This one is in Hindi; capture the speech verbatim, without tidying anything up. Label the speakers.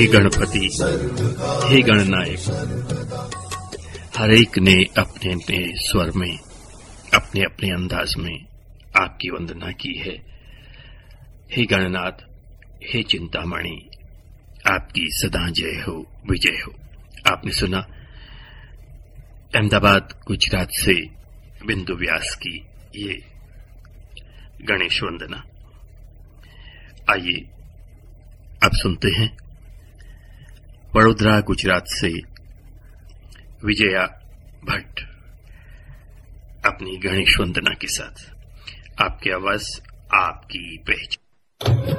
Speaker 1: हे गणपति, हे गणनायक, हर एक ने अपने अपने स्वर में, अपने अपने अंदाज में आपकी वंदना की है। हे गणनाथ, हे चिंतामणि, आपकी सदा जय हो, विजय हो। आपने सुना अहमदाबाद गुजरात से बिंदु व्यास की ये गणेश वंदना। आइए अब सुनते हैं वडोदरा गुजरात से विजया भट्ट अपनी गणेश वंदना के साथ। आपकी आवाज, आपकी पहचान।